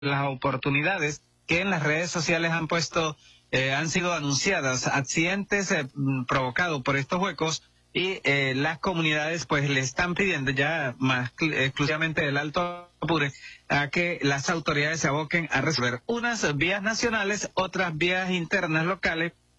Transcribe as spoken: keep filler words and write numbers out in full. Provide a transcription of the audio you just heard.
las oportunidades que en las redes sociales han puesto, eh, han sido anunciadas, accidentes eh, provocados por estos huecos, y eh, las comunidades pues le están pidiendo ya más exclusivamente del Alto Apure a que las autoridades se aboquen a resolver unas vías nacionales, otras vías internas locales